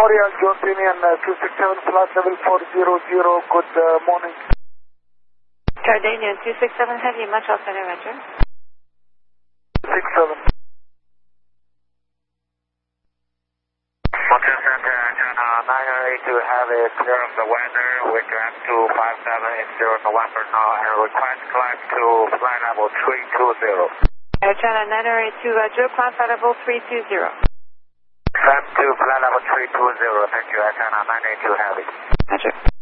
Royal Jordanian 267 flight level 400, good morning. Jordanian 267 Heavy, much Center, Roger. 67. Montreal Center, China 982 Heavy, clear of the weather, we direct to 5780 November now, and request climb to flight level 320. Air China 982 Roger, climb flight level 320. Climb to flight level 320, thank you, Air China 982 Heavy. Roger.